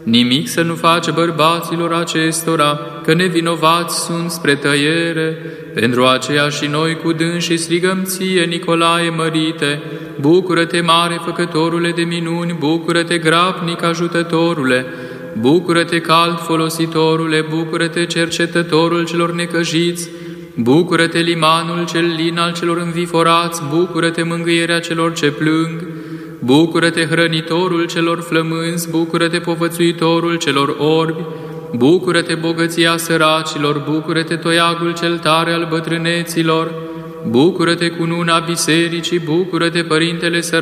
nimic să nu face bărbaților acestora, că nevinovați sunt spre tăiere. Pentru aceea și noi cu dânsii strigăm ție, Nicolae mărite, bucură-te, mare făcătorule de minuni, bucură-te, grabnic ajutătorule, bucură-te, cald folositorule, bucură-te, cercetătorul celor necăjiți, bucură-te, limanul cel lin al celor înviforați, bucură-te, mângâierea celor ce plâng, bucură-te, hrănitorul celor flămânzi, bucură-te, povățuitorul celor orbi, bucură-te, bogăția săracilor, bucură-te, toiagul cel tare al bătrâneților, bucură-te, cununa bisericii, bucură-te, părintele sărac,